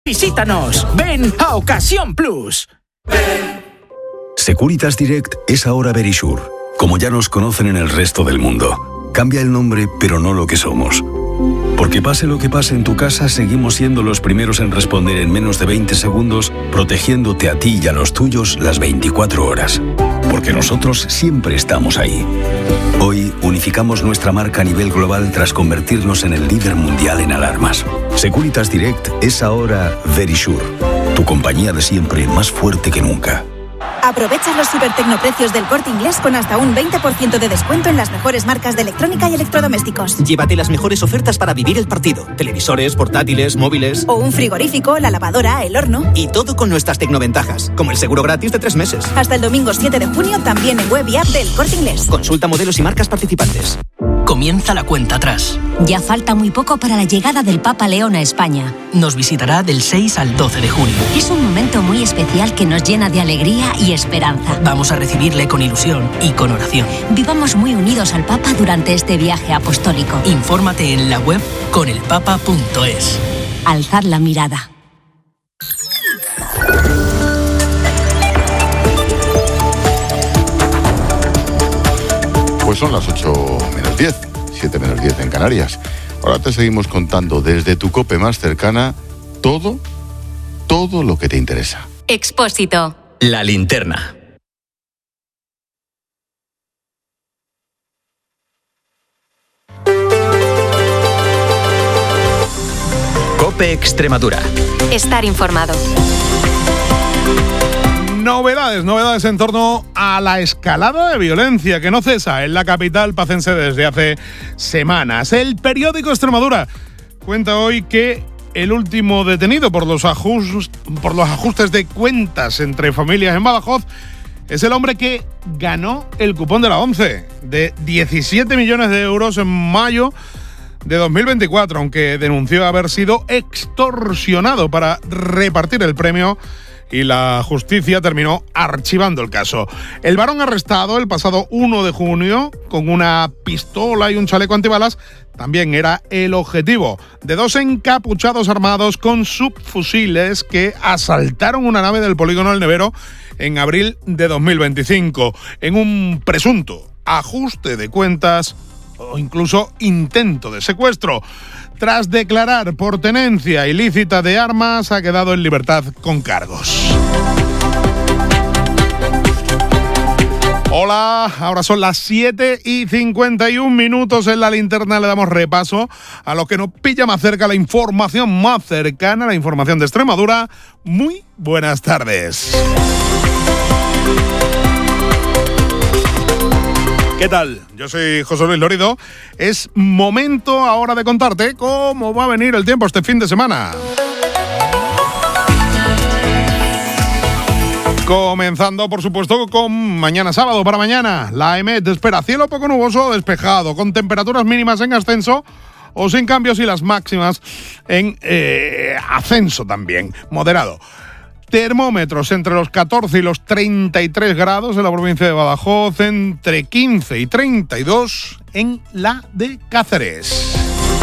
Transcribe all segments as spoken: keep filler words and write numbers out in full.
Visítanos. Ven a Ocasión Plus. Securitas Direct es ahora Verisure, como ya nos conocen en el resto del mundo. Cambia el nombre, pero no lo que somos. Porque pase lo que pase en tu casa, seguimos siendo los primeros en responder en menos de veinte segundos, protegiéndote a ti y a los tuyos las veinticuatro horas. Porque nosotros siempre estamos ahí. Hoy unificamos nuestra marca a nivel global tras convertirnos en el líder mundial en alarmas. Securitas Direct es ahora Verisure, tu compañía de siempre más fuerte que nunca. Aprovecha los super tecnoprecios del Corte Inglés con hasta un veinte por ciento de descuento en las mejores marcas de electrónica y electrodomésticos. Llévate las mejores ofertas para vivir el partido. Televisores, portátiles, móviles... O un frigorífico, la lavadora, el horno... Y todo con nuestras tecnoventajas, como el seguro gratis de tres meses. Hasta el domingo siete de junio también en web y app del Corte Inglés. Consulta modelos y marcas participantes. Comienza la cuenta atrás. Ya falta muy poco para la llegada del Papa León a España. Nos visitará del seis al doce de junio. Es un momento muy especial que nos llena de alegría y esperanza. Vamos a recibirle con ilusión y con oración. Vivamos muy unidos al Papa durante este viaje apostólico. Infórmate en la web conelpapa punto es. Alzad la mirada. Pues son las ocho menos diez, siete menos diez en Canarias. Ahora te seguimos contando desde tu COPE más cercana todo, todo lo que te interesa. Expósito. La linterna. COPE Extremadura. Estar informado. Novedades, novedades en torno a la escalada de violencia que no cesa en la capital pacense desde hace semanas. El periódico Extremadura cuenta hoy que el último detenido por los, ajust, por los ajustes de cuentas entre familias en Badajoz es el hombre que ganó el cupón de la ONCE de diecisiete millones de euros en mayo de dos mil veinticuatro, aunque denunció haber sido extorsionado para repartir el premio y la justicia terminó archivando el caso. El varón arrestado el pasado uno de junio con una pistola y un chaleco antibalas también era el objetivo de dos encapuchados armados con subfusiles que asaltaron una nave del polígono El Nevero en abril de dos mil veinticinco en un presunto ajuste de cuentas o incluso intento de secuestro. Tras declarar por tenencia ilícita de armas, ha quedado en libertad con cargos. Hola, ahora son las siete y cincuenta y un minutos en la linterna. Le damos repaso a lo que nos pilla más cerca, la información más cercana, la información de Extremadura. Muy buenas tardes. ¿Qué tal? Yo soy José Luis Lorido. Es momento ahora de contarte cómo va a venir el tiempo este fin de semana. Comenzando, por supuesto, con mañana sábado. Para mañana, la EMET espera cielo poco nuboso o despejado, con temperaturas mínimas en ascenso o sin cambios y las máximas en eh, ascenso también, moderado. Termómetros entre los catorce y los treinta y tres grados en la provincia de Badajoz, entre quince y treinta y dos en la de Cáceres.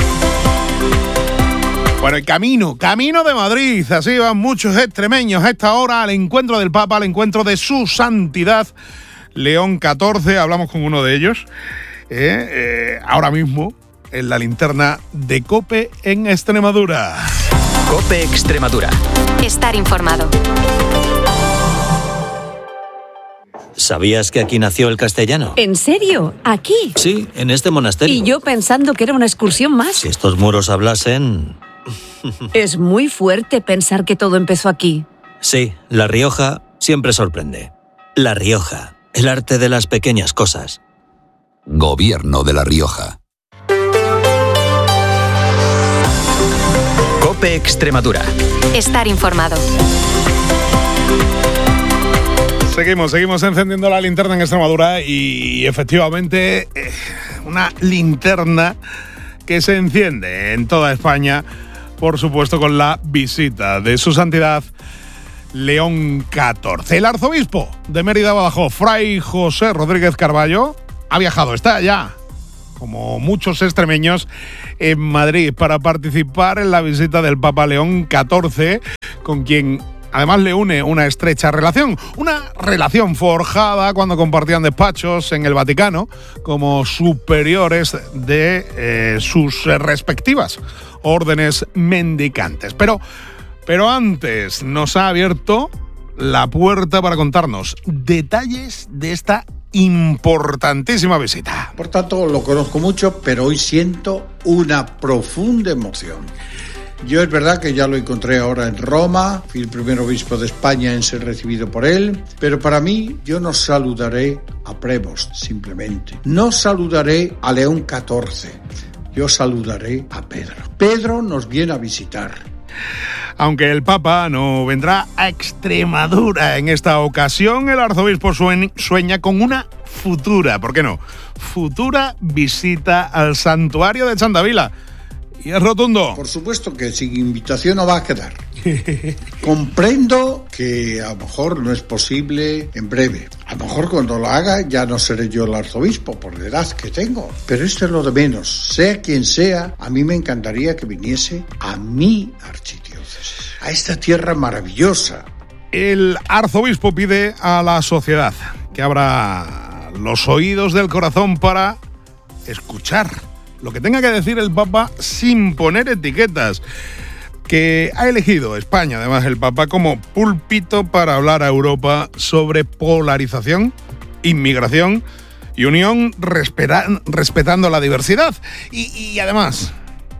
Bueno, el camino, camino de Madrid, así van muchos extremeños a esta hora al encuentro del Papa, al encuentro de su santidad León catorce. Hablamos con uno de ellos eh, eh, ahora mismo en la linterna de COPE en Extremadura. COPE Extremadura. Estar informado. ¿Sabías que aquí nació el castellano? ¿En serio? ¿Aquí? Sí, en este monasterio. Y yo pensando que era una excursión más. Si estos muros hablasen... Es muy fuerte pensar que todo empezó aquí. Sí, La Rioja siempre sorprende. La Rioja, el arte de las pequeñas cosas. Gobierno de La Rioja. COPE Extremadura. Estar informado. Seguimos, seguimos encendiendo la linterna en Extremadura y efectivamente eh, una linterna que se enciende en toda España, por supuesto con la visita de su santidad León catorce. El arzobispo de Mérida Badajoz, Fray José Rodríguez Carballo, ha viajado, está allá como muchos extremeños, en Madrid para participar en la visita del Papa León catorce, con quien además le une una estrecha relación, una relación forjada cuando compartían despachos en el Vaticano como superiores de eh, sus respectivas órdenes mendicantes. Pero, pero antes nos ha abierto la puerta para contarnos detalles de esta importantísima visita. Por tanto, lo conozco mucho, pero hoy siento una profunda emoción. Yo es verdad que ya lo encontré ahora en Roma, fui el primer obispo de España en ser recibido por él, pero para mí yo no saludaré a Prevost simplemente, no saludaré a León catorce, yo saludaré a Pedro. Pedro nos viene a visitar. Aunque el Papa no vendrá a Extremadura en esta ocasión, el arzobispo sueña con una futura, ¿por qué no?, futura visita al santuario de Chantabila. Y es rotundo. Por supuesto que sin invitación no va a quedar. Comprendo que a lo mejor no es posible en breve. A lo mejor cuando lo haga ya no seré yo el arzobispo por la edad que tengo. Pero esto es lo de menos. Sea quien sea, a mí me encantaría que viniese a mi archidiócesis, a esta tierra maravillosa. El arzobispo pide a la sociedad que abra los oídos del corazón para escuchar lo que tenga que decir el Papa sin poner etiquetas, que ha elegido España, además, el Papa como púlpito para hablar a Europa sobre polarización, inmigración y unión, respeta, respetando la diversidad. Y, y además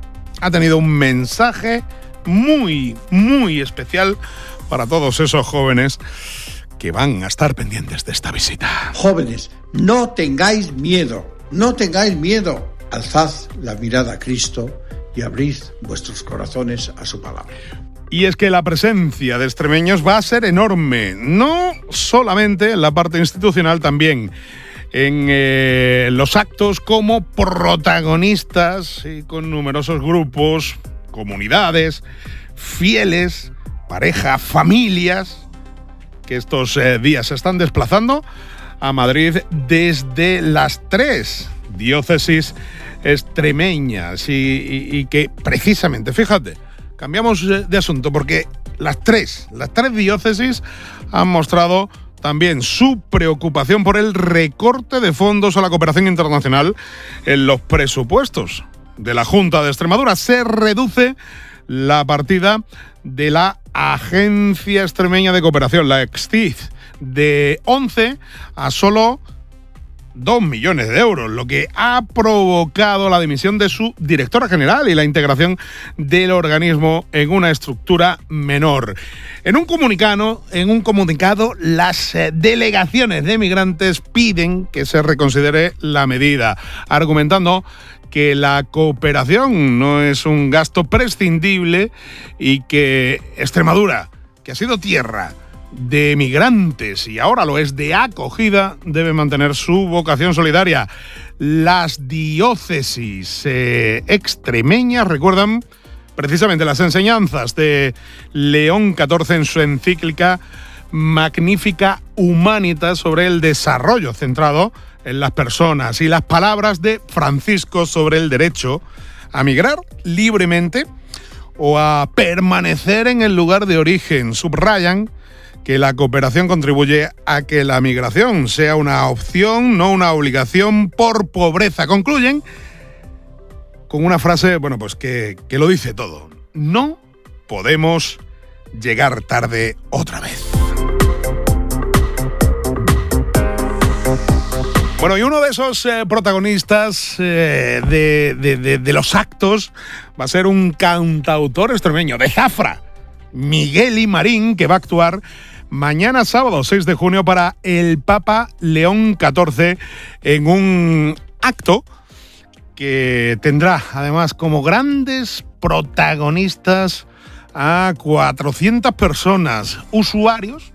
ha tenido un mensaje muy, muy especial para todos esos jóvenes que van a estar pendientes de esta visita. Jóvenes, no tengáis miedo, no tengáis miedo. Alzad la mirada a Cristo y abrid vuestros corazones a su palabra. Y es que la presencia de extremeños va a ser enorme, no solamente en la parte institucional, también en eh, los actos como protagonistas y con numerosos grupos, comunidades, fieles, pareja, familias, que estos eh, días se están desplazando a Madrid desde las tres diócesis extremeñas y, y, y que precisamente, fíjate, cambiamos de asunto porque las tres, las tres diócesis han mostrado también su preocupación por el recorte de fondos a la cooperación internacional en los presupuestos de la Junta de Extremadura. Se reduce la partida de la Agencia Extremeña de Cooperación, la Extid, de once a solo dos millones de euros, lo que ha provocado la dimisión de su directora general y la integración del organismo en una estructura menor. En un comunicado, en un comunicado, las delegaciones de migrantes piden que se reconsidere la medida, argumentando que la cooperación no es un gasto prescindible y que Extremadura, que ha sido tierra de migrantes y ahora lo es de acogida, debe mantener su vocación solidaria. Las diócesis eh, extremeñas recuerdan precisamente las enseñanzas de León catorce en su encíclica Magnificat Humanitas sobre el desarrollo centrado en las personas y las palabras de Francisco sobre el derecho a migrar libremente o a permanecer en el lugar de origen. Subrayan que la cooperación contribuye a que la migración sea una opción, no una obligación por pobreza. Concluyen con una frase, bueno, pues que, que lo dice todo. No podemos llegar tarde otra vez. Bueno, y uno de esos eh, protagonistas eh, de, de, de, de los actos va a ser un cantautor extremeño de Zafra, Miguel y Marín, que va a actuar mañana sábado seis de junio para el Papa León catorce en un acto que tendrá además como grandes protagonistas a cuatrocientas personas, usuarios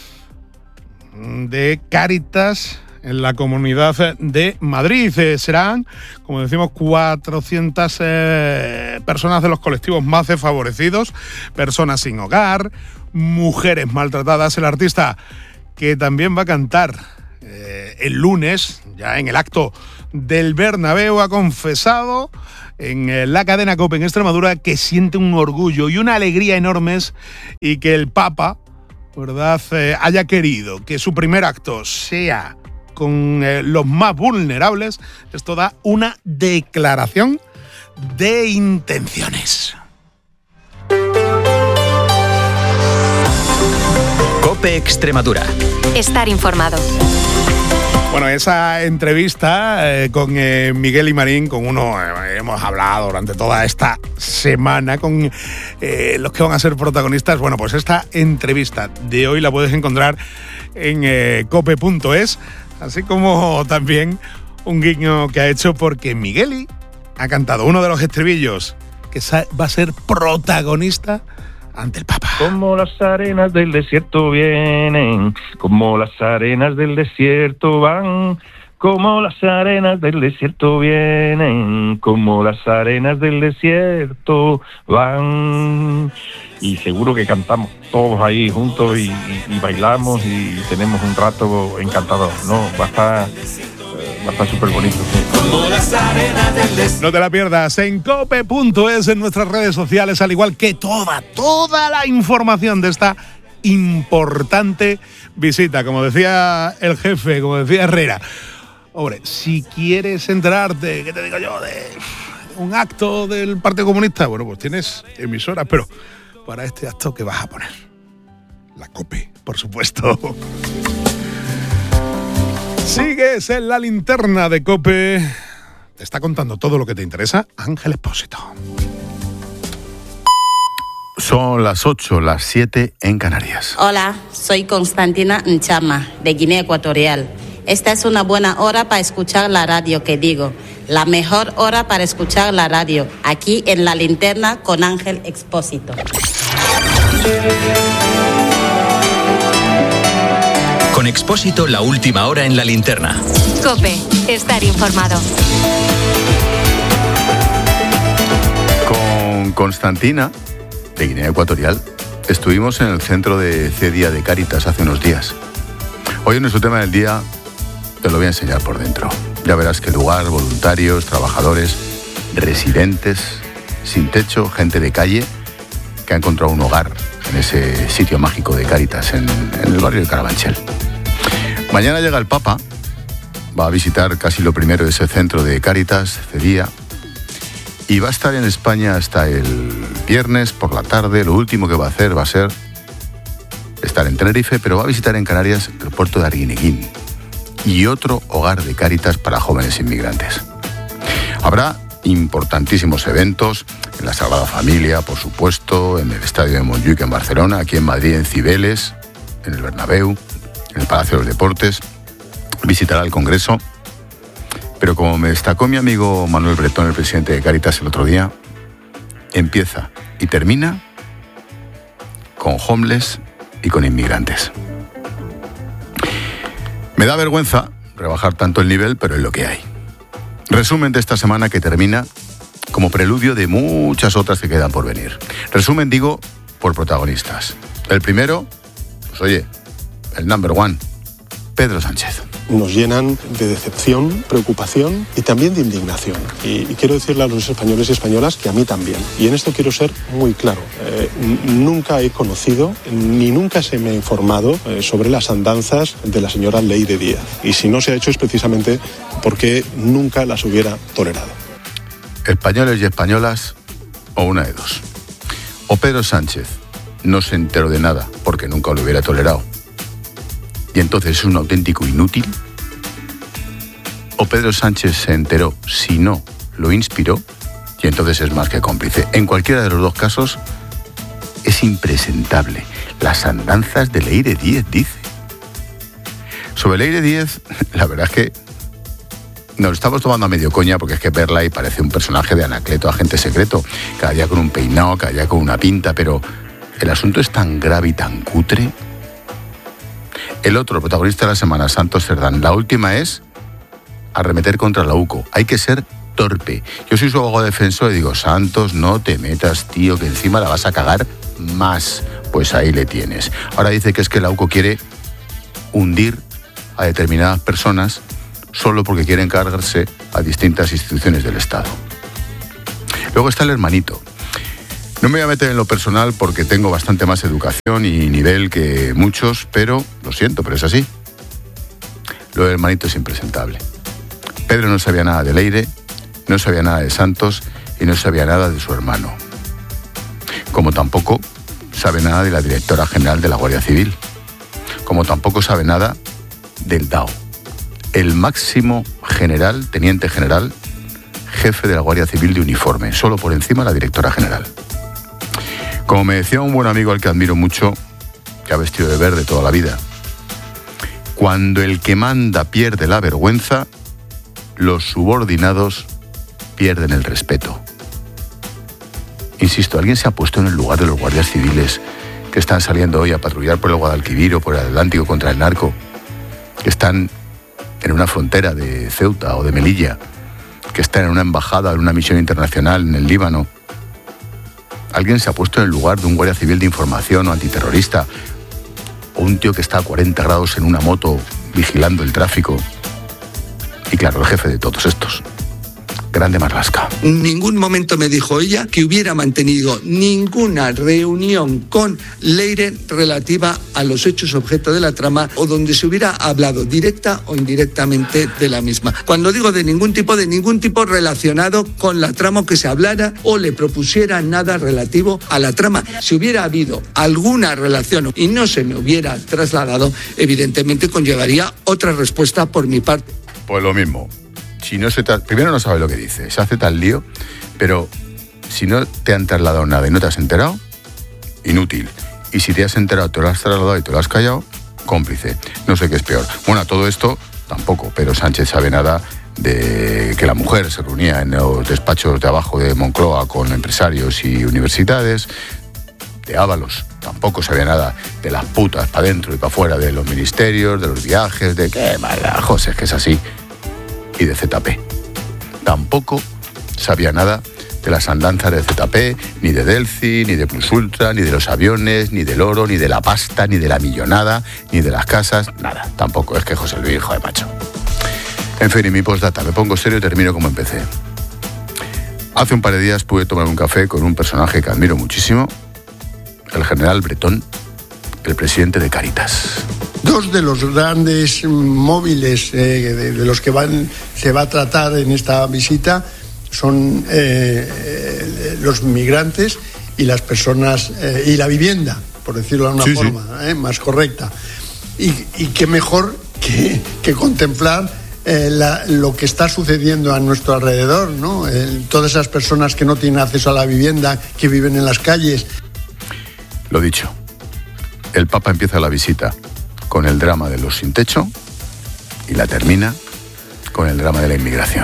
de Cáritas en la Comunidad de Madrid. Eh, serán, como decimos, cuatrocientas eh, personas de los colectivos más desfavorecidos, personas sin hogar, mujeres maltratadas. El artista que también va a cantar eh, el lunes, ya en el acto del Bernabéu ha confesado en la cadena COPE en Extremadura que siente un orgullo y una alegría enormes y que el Papa, ¿verdad?, eh, haya querido que su primer acto sea con eh, los más vulnerables. Esto da una declaración de intenciones. COPE Extremadura. Estar informado. Bueno, esa entrevista eh, con eh, Miguel y Marín, con uno eh, hemos hablado durante toda esta semana con eh, los que van a ser protagonistas. Bueno, pues esta entrevista de hoy la puedes encontrar en eh, cope punto es, así como también un guiño que ha hecho porque Migueli ha cantado uno de los estribillos que va a ser protagonista ante el Papa. Como las arenas del desierto vienen, como las arenas del desierto van, como las arenas del desierto vienen, como las arenas del desierto van. Y seguro que cantamos todos ahí juntos y, y, y bailamos y tenemos un rato encantador, ¿no? Va a estar... Va a estar súper bonito, sí. No te la pierdas en cope punto es, en nuestras redes sociales, al igual que toda, toda la información de esta importante visita. Como decía el jefe, como decía Herrera. Hombre, si quieres enterarte, ¿qué te digo yo?, de un acto del Partido Comunista, bueno, pues tienes emisoras, pero para este acto, ¿qué vas a poner? La COPE, por supuesto. Sigues en la linterna de COPE. Te está contando todo lo que te interesa Ángel Expósito. Son las ocho, las siete en Canarias. Hola, soy Constantina Nchama, de Guinea Ecuatorial. Esta es una buena hora para escuchar la radio, que digo, la mejor hora para escuchar la radio, aquí en la linterna con Ángel Expósito. Con Expósito, la última hora en la linterna. COPE, estar informado. Con Constantina, de Guinea Ecuatorial, estuvimos en el centro de Cedia de Cáritas hace unos días. Hoy en nuestro tema del día te lo voy a enseñar por dentro. Ya verás qué lugar, voluntarios, trabajadores, residentes, sin techo, gente de calle, que ha encontrado un hogar en ese sitio mágico de Cáritas, en, en el barrio de Carabanchel. Mañana llega el Papa, va a visitar casi lo primero de ese centro de Cáritas, Cedia, y va a estar en España hasta el viernes por la tarde. Lo último que va a hacer va a ser estar en Tenerife, pero va a visitar en Canarias el puerto de Arguineguín y otro hogar de Cáritas para jóvenes inmigrantes. Habrá importantísimos eventos en la Sagrada Familia, por supuesto, en el Estadio de Montjuic en Barcelona, aquí en Madrid en Cibeles, en el Bernabéu, en el Palacio de los Deportes. Visitará el Congreso, pero como me destacó mi amigo Manuel Bretón, el presidente de Cáritas, el otro día, empieza y termina con homeless y con inmigrantes. Me da vergüenza rebajar tanto el nivel, pero es lo que hay. Resumen de esta semana que termina como preludio de muchas otras que quedan por venir. Resumen, digo, por protagonistas. El primero, pues oye, el number one, Pedro Sánchez. Nos llenan de decepción, preocupación y también de indignación. Y, y quiero decirle a los españoles y españolas que a mí también. Y en esto quiero ser muy claro. Eh, nunca he conocido ni nunca se me ha informado eh, sobre las andanzas de la señora Leire Díaz. Y si no se ha hecho es precisamente porque nunca las hubiera tolerado. Españoles y españolas, o una de dos. O Pedro Sánchez no se enteró de nada porque nunca lo hubiera tolerado, y entonces es un auténtico inútil, o Pedro Sánchez se enteró, si no, lo inspiró, y entonces es más que cómplice. En cualquiera de los dos casos, es impresentable. Las andanzas de Leire Díez, dice. Sobre Leire Díez, la verdad es que nos lo estamos tomando a medio coña, porque es que verla y parece un personaje de Anacleto, agente secreto, cada día con un peinado, cada día con una pinta, pero el asunto es tan grave y tan cutre. El otro, el protagonista de la semana, Santos Cerdán. La última es arremeter contra la U C O. Hay que ser torpe. Yo soy su abogado defensor y digo, Santos, no te metas, tío, que encima la vas a cagar más. Pues ahí le tienes. Ahora dice que es que la U C O quiere hundir a determinadas personas solo porque quieren cargarse a distintas instituciones del Estado. Luego está el hermanito. No me voy a meter en lo personal porque tengo bastante más educación y nivel que muchos, pero lo siento, pero es así. Lo del hermanito es impresentable. Pedro no sabía nada de Leire, no sabía nada de Santos y no sabía nada de su hermano. Como tampoco sabe nada de la directora general de la Guardia Civil. Como tampoco sabe nada del D A O, el máximo general, teniente general, jefe de la Guardia Civil de uniforme, solo por encima de la directora general. Como me decía un buen amigo al que admiro mucho, que ha vestido de verde toda la vida, cuando el que manda pierde la vergüenza, los subordinados pierden el respeto. Insisto, ¿alguien se ha puesto en el lugar de los guardias civiles que están saliendo hoy a patrullar por el Guadalquivir o por el Atlántico contra el narco, que están en una frontera de Ceuta o de Melilla, que están en una embajada, en una misión internacional en el Líbano? ¿Alguien se ha puesto en el lugar de un guardia civil de información o antiterrorista, o un tío que está a cuarenta grados en una moto vigilando el tráfico? Y claro, el jefe de todos estos, Grande Marlaska. En ningún momento me dijo ella que hubiera mantenido ninguna reunión con Leire relativa a los hechos objeto de la trama o donde se hubiera hablado directa o indirectamente de la misma. Cuando digo de ningún tipo, de ningún tipo relacionado con la trama, que se hablara o le propusiera nada relativo a la trama. Si hubiera habido alguna relación y no se me hubiera trasladado, evidentemente conllevaría otra respuesta por mi parte. Pues lo mismo. Si no se tra- Primero no sabe lo que dice, se hace tal lío, pero si no te han trasladado nada y no te has enterado, inútil. Y si te has enterado, te lo has trasladado y te lo has callado, cómplice. No sé qué es peor. Bueno, todo esto tampoco, pero Sánchez sabe nada de que la mujer se reunía en los despachos de abajo de Moncloa con empresarios y universidades. De Ábalos tampoco sabía nada de las putas para adentro y para afuera de los ministerios, de los viajes, de qué mala, José, que es así. Y de Z P. Tampoco sabía nada de las andanzas de Z P, ni de Delci, ni de Plus Ultra, ni de los aviones, ni del oro, ni de la pasta, ni de la millonada, ni de las casas, nada. Tampoco. Es que José Luis, hijo de macho. En fin, y mi postdata, me pongo serio y termino como empecé. Hace un par de días pude tomar un café con un personaje que admiro muchísimo, el general Bretón, el presidente de Cáritas. Dos de los grandes móviles eh, de, de los que van, se va a tratar en esta visita son eh, eh, los migrantes y las personas eh, y la vivienda, por decirlo de una sí, forma sí. Eh, más correcta. Y, y qué mejor que, que contemplar eh, la, lo que está sucediendo a nuestro alrededor, ¿no? Eh, todas esas personas que no tienen acceso a la vivienda, que viven en las calles. Lo dicho, el Papa empieza la visita con el drama de los sin techo y la termina con el drama de la inmigración.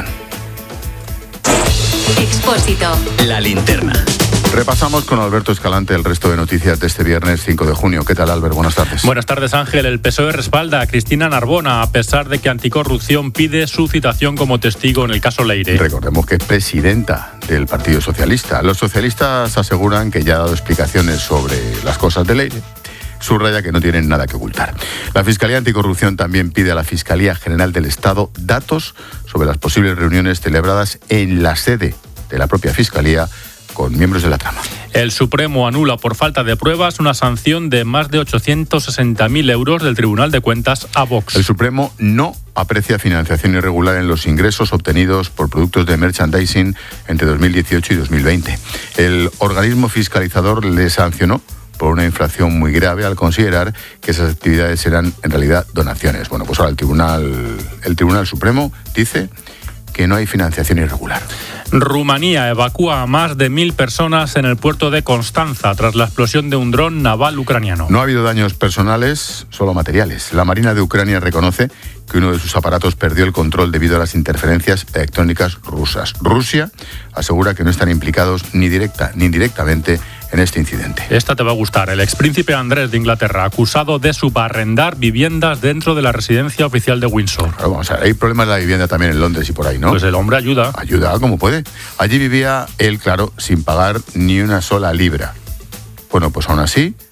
Expósito. La linterna. Repasamos con Alberto Escalante el resto de noticias de este viernes cinco de junio. ¿Qué tal, Albert? Buenas tardes. Buenas tardes, Ángel. El P S O E respalda a Cristina Narbona, a pesar de que Anticorrupción pide su citación como testigo en el caso Leire. Recordemos que es presidenta del Partido Socialista. Los socialistas aseguran que ya ha dado explicaciones sobre las cosas de Leire. Subraya que no tienen nada que ocultar. La Fiscalía Anticorrupción también pide a la Fiscalía General del Estado datos sobre las posibles reuniones celebradas en la sede de la propia Fiscalía con miembros de la trama. El Supremo anula por falta de pruebas una sanción de más de ochocientos sesenta mil euros del Tribunal de Cuentas a Vox. El Supremo no aprecia financiación irregular en los ingresos obtenidos por productos de merchandising entre dos mil dieciocho y dos mil veinte. El organismo fiscalizador le sancionó por una infracción muy grave al considerar que esas actividades eran en realidad donaciones. Bueno, pues ahora el Tribunal, el Tribunal Supremo dice que no hay financiación irregular. Rumanía evacúa a más de mil personas en el puerto de Constanza tras la explosión de un dron naval ucraniano. No ha habido daños personales, solo materiales. La Marina de Ucrania reconoce que uno de sus aparatos perdió el control debido a las interferencias electrónicas rusas. Rusia asegura que no están implicados ni directa ni indirectamente en este incidente. Esta te va a gustar. El expríncipe Andrés de Inglaterra, acusado de subarrendar viviendas dentro de la residencia oficial de Windsor. Pero vamos a ver, hay problemas de la vivienda también en Londres y por ahí, ¿no? Pues el hombre ayuda. Ayuda como puede. Allí vivía él, claro, sin pagar ni una sola libra. Bueno, pues aún así,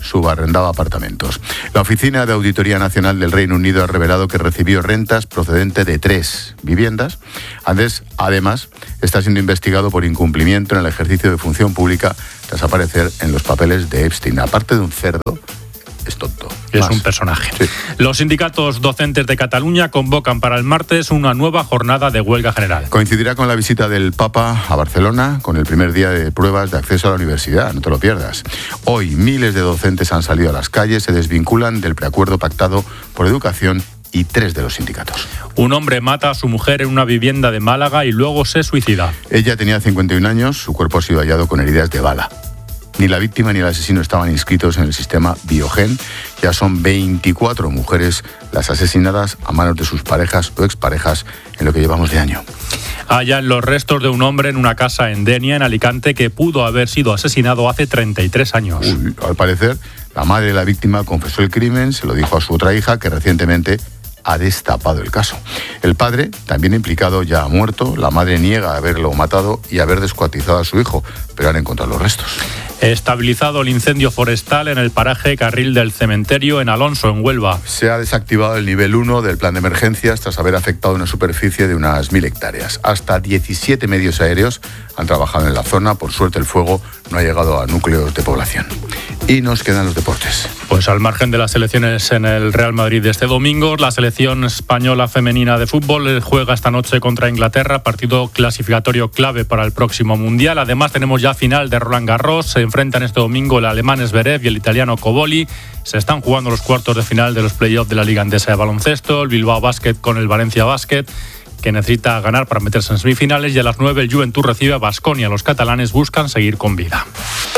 subarrendaba apartamentos. La Oficina de Auditoría Nacional del Reino Unido ha revelado que recibió rentas procedentes de tres viviendas. Andrés, además, está siendo investigado por incumplimiento en el ejercicio de función pública tras aparecer en los papeles de Epstein. Aparte de un cerdo, es tonto. Es Más. un personaje. Sí. Los sindicatos docentes de Cataluña convocan para el martes una nueva jornada de huelga general. Coincidirá con la visita del Papa a Barcelona, con el primer día de pruebas de acceso a la universidad, no te lo pierdas. Hoy miles de docentes han salido a las calles, se desvinculan del preacuerdo pactado por educación y tres de los sindicatos. Un hombre mata a su mujer en una vivienda de Málaga y luego se suicida. Ella tenía cincuenta y un años, su cuerpo ha sido hallado con heridas de bala. Ni la víctima ni el asesino estaban inscritos en el sistema Biogen. Ya son veinticuatro mujeres las asesinadas a manos de sus parejas o exparejas en lo que llevamos de año. Hallan los restos de un hombre en una casa en Denia, en Alicante, que pudo haber sido asesinado hace treinta y tres años. Uy, al parecer, la madre de la víctima confesó el crimen, se lo dijo a su otra hija, que recientemente ha destapado el caso. El padre, también implicado, ya ha muerto. La madre niega haberlo matado y haber descuartizado a su hijo, pero han encontrado los restos. Estabilizado el incendio forestal en el paraje Carril del Cementerio en Alonso, en Huelva. Se ha desactivado el nivel uno del plan de emergencias tras haber afectado una superficie de unas mil hectáreas. Hasta diecisiete medios aéreos han trabajado en la zona. Por suerte, el fuego no ha llegado a núcleos de población. Y nos quedan los deportes. Pues al margen de las elecciones en el Real Madrid de este domingo, la selección española femenina de fútbol juega esta noche contra Inglaterra, partido clasificatorio clave para el próximo Mundial. Además, tenemos ya final de Roland Garros. Se enfrentan este domingo el alemán Zverev y el italiano Coboli. Se están jugando los cuartos de final de los playoffs de la Liga Endesa de Baloncesto. El Bilbao Basket con el Valencia Basket, que necesita ganar para meterse en semifinales. Y a las nueve el Juventud recibe a Baskonia. Los catalanes buscan seguir con vida.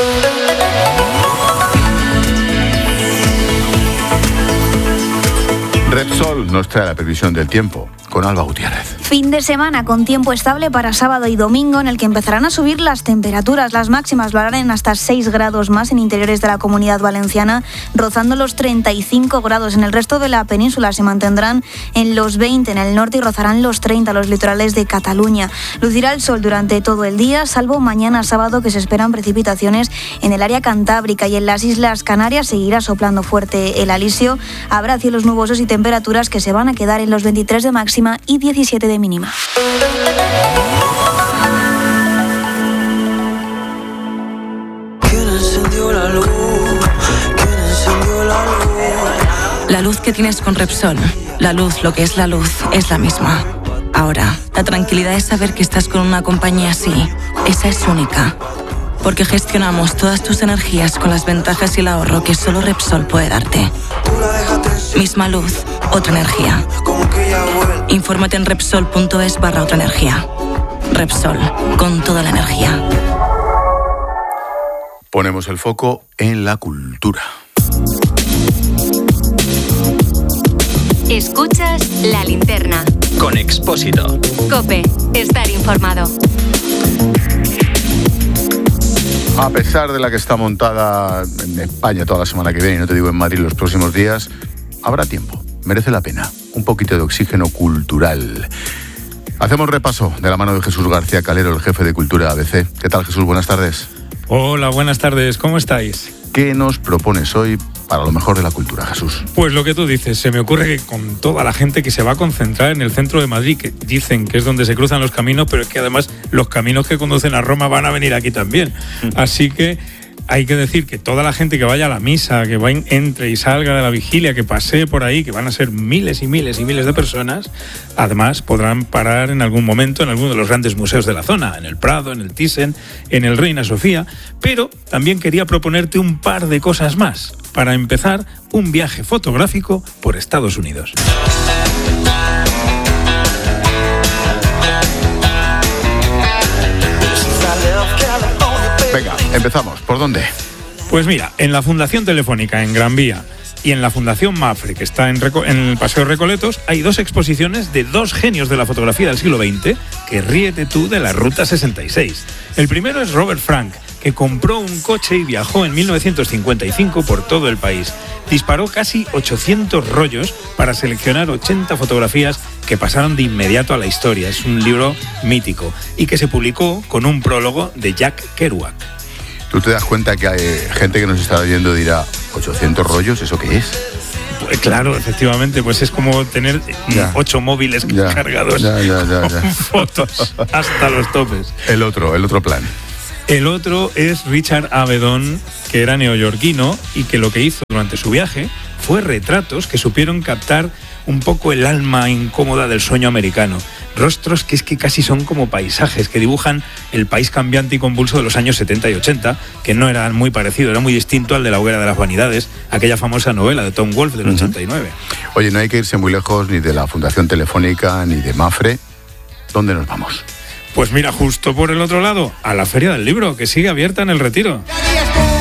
Repsol nos trae la previsión del tiempo con Alba Gutiérrez. Fin de semana con tiempo estable para sábado y domingo, en el que empezarán a subir las temperaturas. Las máximas lo harán en hasta seis grados más en interiores de la Comunidad Valenciana, rozando los treinta y cinco grados. En el resto de la península se mantendrán en los veinte en el norte y rozarán los treinta los litorales de Cataluña. Lucirá el sol durante todo el día, salvo mañana sábado, que se esperan precipitaciones en el área cantábrica, y en las Islas Canarias seguirá soplando fuerte el alisio. Habrá cielos nubosos y temperaturas que se van a quedar en los veintitrés de máxima y diecisiete de mínima. La luz que tienes con Repsol, la luz, lo que es la luz, es la misma. Ahora, la tranquilidad es saber que estás con una compañía así. Esa es única. Porque gestionamos todas tus energías con las ventajas y el ahorro que solo Repsol puede darte. Misma luz, otra energía. Infórmate en Repsol.es barra otra energía. Repsol, con toda la energía. Ponemos el foco en la cultura. Escuchas La Linterna. Con Expósito. COPE, estar informado. A pesar de la que está montada en España toda la semana que viene, y no te digo en Madrid los próximos días, habrá tiempo. Merece la pena. Un poquito de oxígeno cultural. Hacemos repaso de la mano de Jesús García Calero, el jefe de Cultura A B C. ¿Qué tal, Jesús? Buenas tardes. Hola, buenas tardes. ¿Cómo estáis? ¿Qué nos propones hoy para lo mejor de la cultura, Jesús? Pues lo que tú dices, se me ocurre que con toda la gente que se va a concentrar en el centro de Madrid, que dicen que es donde se cruzan los caminos, pero es que además los caminos que conducen a Roma van a venir aquí también. Así que hay que decir que toda la gente que vaya a la misa, que va, entre y salga de la vigilia, que pasee por ahí, que van a ser miles y miles y miles de personas, además podrán parar en algún momento en alguno de los grandes museos de la zona, en el Prado, en el Thyssen, en el Reina Sofía, pero también quería proponerte un par de cosas más. Para empezar, un viaje fotográfico por Estados Unidos. Venga, empezamos. ¿Por dónde? Pues mira, en la Fundación Telefónica en Gran Vía y en la Fundación Mapfre, que está en, Reco- en el Paseo Recoletos, hay dos exposiciones de dos genios de la fotografía del siglo veinte, que ríete tú de la Ruta sesenta y seis. El primero es Robert Frank, que compró un coche y viajó en mil novecientos cincuenta y cinco por todo el país. Disparó casi ochocientos rollos para seleccionar ochenta fotografías que pasaron de inmediato a la historia. Es un libro mítico y que se publicó con un prólogo de Jack Kerouac. Tú te das cuenta que hay gente que nos está oyendo y dirá, ¿ochocientos rollos? ¿Eso qué es? Pues claro, efectivamente, pues es como tener ya. ocho móviles ya. cargados ya, ya, ya, ya. con fotos hasta los topes. El otro, el otro plan. El otro es Richard Avedon, que era neoyorquino y que lo que hizo durante su viaje fue retratos que supieron captar un poco el alma incómoda del sueño americano. Rostros que es que casi son como paisajes, que dibujan el país cambiante y convulso de los años setenta y ochenta, que no era muy parecido, era muy distinto al de La hoguera de las vanidades, aquella famosa novela de Tom Wolfe del uh-huh. ochenta y nueve. Oye, no hay que irse muy lejos ni de la Fundación Telefónica ni de Mafre. ¿Dónde nos vamos? Pues mira, justo por el otro lado, a la Feria del Libro, que sigue abierta en El Retiro.